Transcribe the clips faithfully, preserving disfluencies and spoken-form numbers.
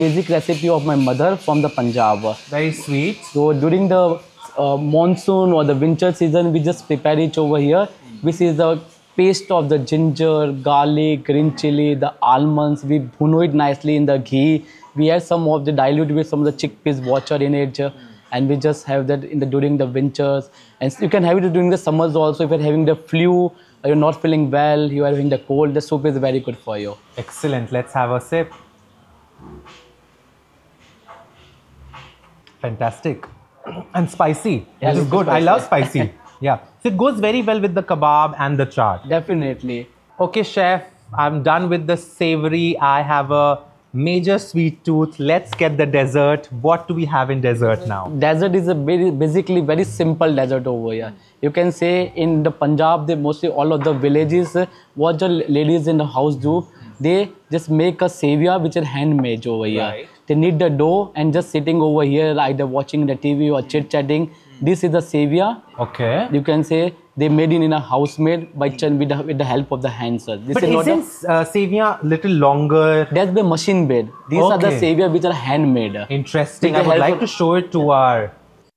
Basic recipe of my mother from the Punjab. Very sweet. So during the uh, monsoon or the winter season, we just prepare it over here, which is the paste of the ginger, garlic, green chili, the almonds. We bhuno it nicely in the ghee. We add some of the dilute with some of the chickpeas water in it, and we just have that in the during the winters. And you can have it during the summers also. If you're having the flu, or you're not feeling well, you are having the cold, the soup is very good for you. Excellent. Let's have a sip. Fantastic. And spicy. Yeah, this is good. I love spicy. Yeah. So it goes very well with the kebab and the chaat. Definitely. Okay, chef. I'm done with the savory. I have a major sweet tooth. Let's get the dessert. What do we have in dessert now? Dessert is a very, basically very simple dessert over here. You can say in the Punjab, they mostly all of the villages, what the ladies in the house do, they just make a savior which is handmade over here. Right. They knead the dough and just sitting over here, either watching the T V or chit-chatting. Mm. This is the savior. Okay. You can say they made it in a house-made by mm. with, the, with the help of the hands. This but is isn't uh, savior little longer? That's the machine made. These okay. are the savior which are handmade. Interesting. I would like to show it to our...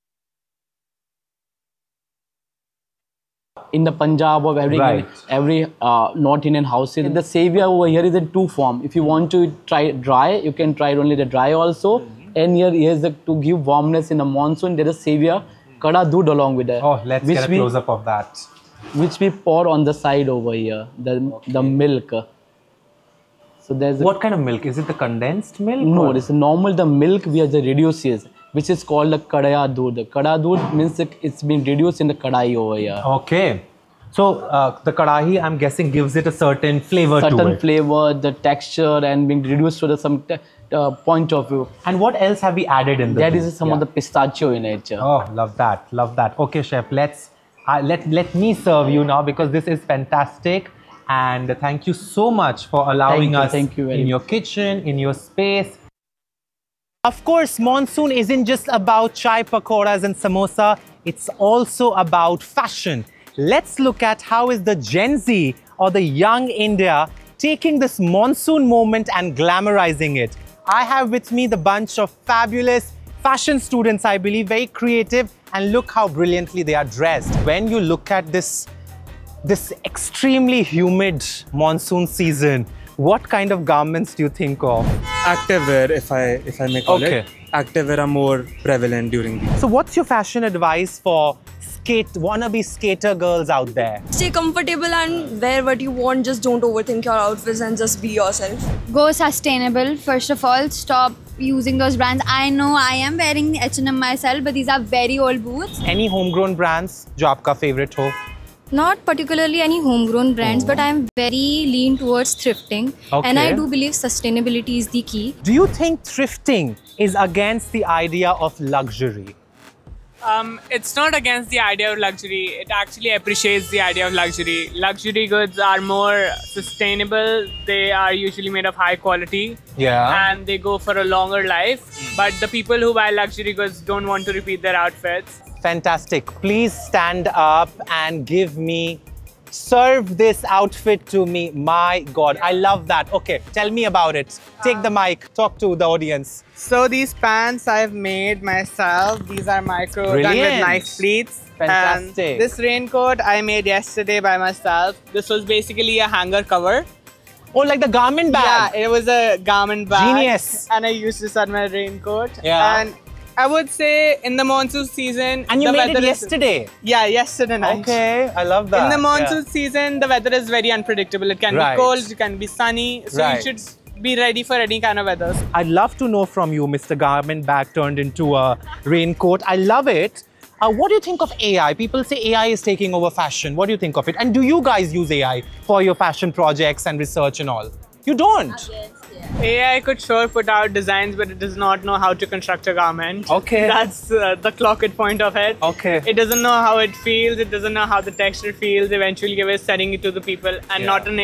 In the Punjab or every right. every uh, North Indian houses, the savior over here is in two form. If you want to try dry, you can try only the dry also. Mm-hmm. And here is the, to give warmness in the monsoon. There is savior, kada doodh along with that. Oh, let's get a we, close up of that. Which we pour on the side over here. The okay. the milk. So there's what a, kind of milk? Is it the condensed milk? No, or? It's normal. The milk we are the reduces, which is called the kadaya doodh. Kada doodh means it's been reduced in the kadai over here. Okay. So uh, the kadahi, I'm guessing, gives it a certain flavor certain to it. Certain flavor, the texture, and being reduced to the some uh, point of view. And what else have we added in there? That is some yeah. of the pistachio in it. Oh, love that, love that. Okay, chef, let's uh, let let me serve you now because this is fantastic. And thank you so much for allowing thank us you, thank you very in much. your kitchen, in your space. Of course, monsoon isn't just about chai pakoras and samosa. It's also about fashion. Let's look at how is the Gen Z or the young India taking this monsoon moment and glamorizing it. I have with me the bunch of fabulous fashion students, I believe, very creative, and look how brilliantly they are dressed. When you look at this, this extremely humid monsoon season, what kind of garments do you think of? Activewear, if I if I may call okay. it. Activewear are more prevalent during these. So what's your fashion advice for skate wannabe skater girls out there? Stay comfortable and wear what you want. Just don't overthink your outfits and just be yourself. Go sustainable. First of all, stop using those brands. I know I am wearing H and M myself, but these are very old boots. Any homegrown brands जो आपका favorite हो? Not particularly any homegrown brands, oh. but I am very lean towards thrifting. Okay. And I do believe sustainability is the key. Do you think thrifting is against the idea of luxury? Um, it's not against the idea of luxury. It actually appreciates the idea of luxury. Luxury goods are more sustainable. They are usually made of high quality. Yeah. And they go for a longer life. Mm. But the people who buy luxury goods don't want to repeat their outfits. Fantastic. Please stand up and give me, serve this outfit to me. My God, I love that. Okay, tell me about it. Take the mic, talk to the audience. So these pants I've made myself. These are micro, Brilliant. done with nice pleats. Fantastic. And this raincoat I made yesterday by myself. This was basically a hanger cover. Oh, like the garment bag? Yeah, it was a garment bag. Genius. And I used this on my raincoat. Yeah. And I would say in the monsoon season... And you the made it weather yesterday? Is, yeah, yesterday night. Okay, I love that. In the monsoon yeah. season, the weather is very unpredictable. It can right. be cold, it can be sunny. So right. you should be ready for any kind of weather. I'd love to know from you, Mister Garment Bag turned into a raincoat. I love it. Uh, what do you think of A I? People say A I is taking over fashion. What do you think of it? And do you guys use A I for your fashion projects and research and all? You don't? A I could sure put out designs, but it does not know how to construct a garment. Okay. That's uh, the clocked point of it. Okay. It doesn't know how it feels. It doesn't know how the texture feels. Eventually, we're selling it to the people and yeah. not an